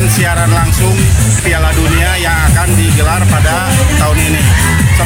siaran langsung Piala Dunia yang akan digelar pada tahun ini.